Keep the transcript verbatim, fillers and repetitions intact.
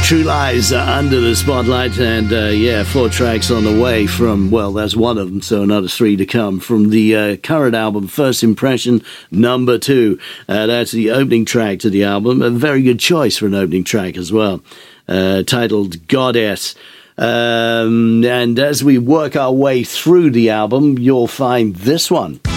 True Lies uh, under the spotlight, and uh, yeah, four tracks on the way from, well, that's one of them, so another three to come from the uh, current album, First Impression number two. Uh, that's the opening track to the album, a very good choice for an opening track as well, uh, titled Goddess. Um, and as we work our way through the album, you'll find this one.